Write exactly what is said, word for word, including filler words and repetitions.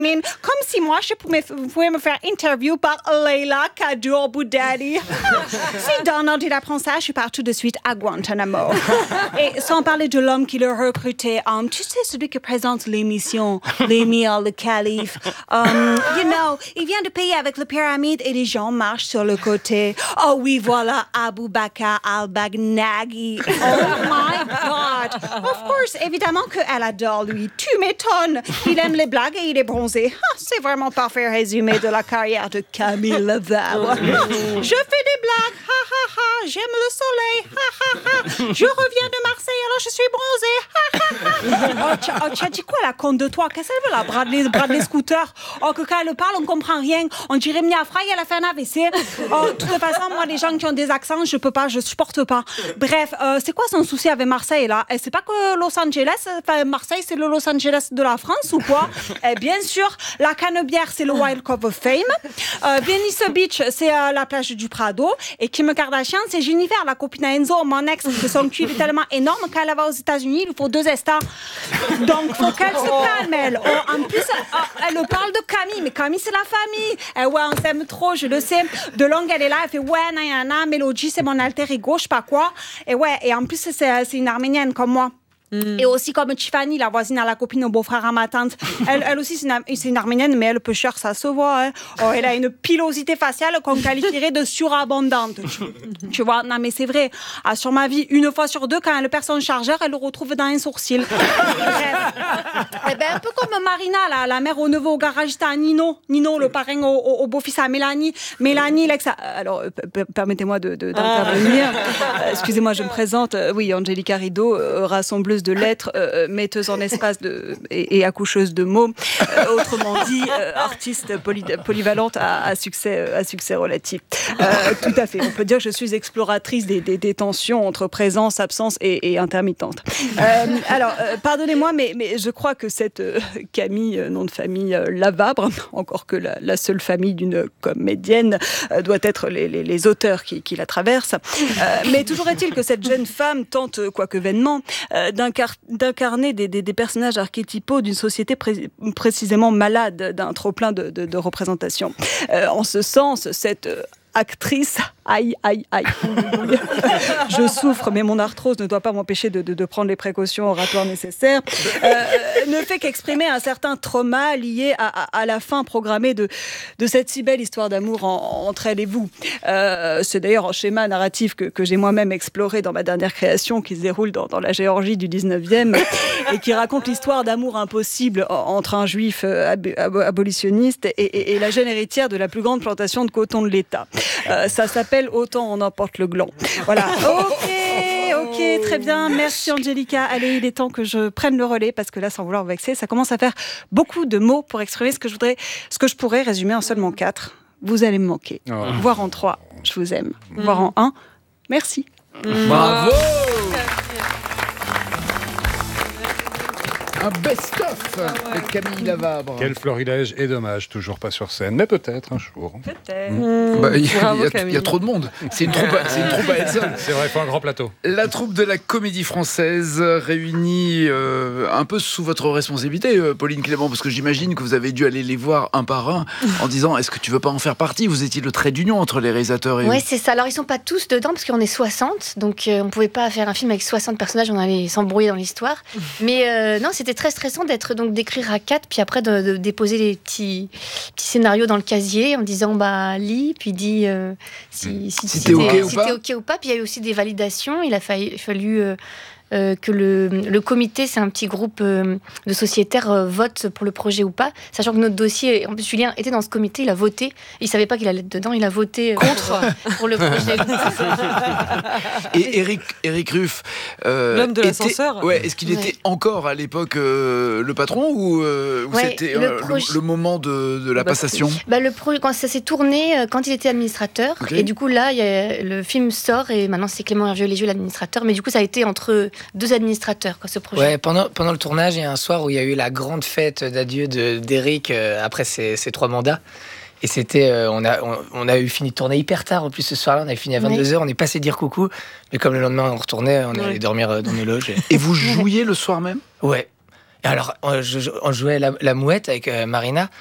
mean, comme si moi, je pouvais, pouvais me faire interview par Leila Kadour Boudadi. Si Donald il apprend ça, je suis partout de suite à Guantanamo. Et sans parler de l'homme qui l'a recruté, um, tu sais, celui qui présente l'émission, l'émir, le calife. Um, you know, il vient de payer avec la pyramide et les gens marchent sur le côté. Oh oui, voilà, Abu Bakr al-Baghdadi. Oh my God. Of course, évidemment qu'elle adore lui. Tu m'étonnes. Il aime les blagues et il est bronzé. Ah, c'est vraiment parfait résumé de la carrière de Camille Laval. Je fais des blagues. Ha ha ha. J'aime le soleil. Ha ha ha. Je reviens de Marseille alors je suis bronzée. Ha ha ha. Oh, tu, oh, tu as dit quoi la conne de toi? Qu'est-ce qu'elle veut la Bradley, Bradley Scooter? Oh, que quand elle parle, on comprend rien. On dirait Mia Fry, elle a fait un A V C. Oh, de toute façon, moi, les gens qui ont des accents, je peux pas, je supporte pas. Bref, euh, c'est quoi son souci avec Marseille là? Et c'est pas que Los Angeles, enfin Marseille, c'est le Los Angeles de la France ou quoi? Et bien sûr, la Canebière, c'est le Wild Cove of Fame. Euh, Venice Beach, c'est euh, la plage du Prado. Et Kim Kardashian, c'est Jennifer, la copine à Enzo, mon ex, que son cul est tellement énorme quand elle va aux États-Unis, il lui faut deux estats. Donc, faut qu'elle se calme, elle. Oh, en plus, oh, elle parle de Camille, mais Camille, c'est la famille. Eh ouais, on s'aime trop, je le sais. De longue, elle est là, elle fait ouais, nanana, Mélodie, c'est mon alter ego, je sais pas quoi. Et ouais, et en plus, c'est, c'est une Arménienne comme moi. Mm. Et aussi comme Tiffany, la voisine à la copine au beau-frère à ma tante. Elle, elle aussi, c'est une, c'est une Arménienne, mais elle peut cher, ça se voit. Hein. Oh, elle a une pilosité faciale qu'on qualifierait de surabondante. Tu, tu vois, non mais c'est vrai. Ah, sur ma vie, une fois sur deux, quand elle perd son chargeur, elle le retrouve dans un sourcil. Bref. Eh ben, un peu comme Marina, la, la mère au neveu au garagiste à Nino. Nino, le parrain au, au, au beau-fils à Mélanie. Mélanie, l'ex... Alors, p- p- permettez-moi de, de, d'intervenir. Ah. Euh, excusez-moi, je me présente. Euh, oui, Angelica Rideau, euh, rassembleuse de lettres, euh, metteuse en espace de, et, et accoucheuse de mots. Euh, autrement dit, euh, artiste poly, polyvalente à, à, succès, à succès relatif. Euh, tout à fait. On peut dire que je suis exploratrice des, des, des tensions entre présence, absence et, et intermittente. Euh, alors, euh, pardonnez-moi, mais, mais je crois que cette euh, Camille, euh, nom de famille euh, Lavabre, encore que la, la seule famille d'une comédienne, euh, doit être les, les, les auteurs qui, qui la traversent. Euh, mais toujours est-il que cette jeune femme tente, quoique vainement, euh, d'incar- d'incarner des, des, des personnages archétypaux d'une société pré- précisément malade d'un trop-plein de, de, de représentation. Euh, en ce sens, cette euh, actrice, aïe, aïe, aïe, je souffre, mais mon arthrose ne doit pas m'empêcher de, de, de prendre les précautions oratoires nécessaires, euh, ne fait qu'exprimer un certain trauma lié à, à, à la fin programmée de, de cette si belle histoire d'amour en, entre elle et vous. Euh, c'est d'ailleurs un schéma narratif que, que j'ai moi-même exploré dans ma dernière création, qui se déroule dans, dans la Géorgie du dix-neuvième et qui raconte l'histoire d'amour impossible entre un juif ab- ab- abolitionniste et, et, et la jeune héritière de la plus grande plantation de coton de l'État. Euh, ça s'appelle Autant on emporte le gland. Voilà. Ok, ok, très bien. Merci Angelica. Allez, il est temps que je prenne le relais parce que là, sans vouloir vous vexer, ça commence à faire beaucoup de mots pour exprimer ce que je voudrais, ce que je pourrais résumer en seulement quatre. Vous allez me manquer. Oh. Voire en trois, je vous aime. Mmh. Voire en un, merci. Mmh. Bravo. Un best-of de Camille Lavabre. Quel florilège et dommage, toujours pas sur scène, mais peut-être un jour. Peut-être. Mmh. Bah, il, y a, il, y a, il y a trop de monde. C'est une troupe, c'est une troupe à elle seule. C'est vrai, il faut un grand plateau. La troupe de la Comédie Française réunie euh, un peu sous votre responsabilité, euh, Pauline Clément, parce que j'imagine que vous avez dû aller les voir un par un en disant est-ce que tu veux pas en faire partie? Vous étiez le trait d'union entre les réalisateurs et ouais, vous. C'est ça. Alors ils sont pas tous dedans parce qu'on est soixante, donc euh, on pouvait pas faire un film avec soixante personnages, on allait s'embrouiller dans l'histoire. Mais euh, non, c'était très stressant d'être donc d'écrire à quatre, puis après de, de déposer les petits, petits scénarios dans le casier en disant bah lis, puis dis euh, si, si, si, si t'es ok t'es, ou si pas. t'es ok ou pas. Puis il y a eu aussi des validations. Il a fallu, fallu euh, euh, que le, le comité, c'est un petit groupe euh, de sociétaires, euh, vote pour le projet ou pas, sachant que notre dossier, en plus Julien était dans ce comité, il a voté, il savait pas qu'il allait être dedans, il a voté euh, contre pour, pour le projet. Et Eric, Eric Ruff, euh, l'homme de était, l'ascenseur. Ouais, est-ce qu'il ouais. était encore à l'époque euh, le patron ou, euh, ou ouais, c'était le, euh, proje... le, le moment de, de la bah, passation? Bah, le pro... Quand ça s'est tourné, euh, quand il était administrateur, okay. Et du coup là, y a, le film sort et maintenant c'est Clément Hervieux-Légieux l'administrateur, mais du coup ça a été entre deux administrateurs, quoi, ce projet. Ouais, pendant, pendant le tournage, il y a un soir où il y a eu la grande fête d'adieu de, d'Éric euh, après ses, ses trois mandats. Et c'était, euh, on, a, on, on a eu fini de tourner hyper tard en plus ce soir-là, on avait fini à vingt-deux heures, oui. On est passé dire coucou, mais comme le lendemain on retournait, on est oui. allé dormir dans nos loges. Et, et vous jouiez le soir même? Ouais. Et alors, on, je- je- on jouait la, la mouette avec euh, Marina.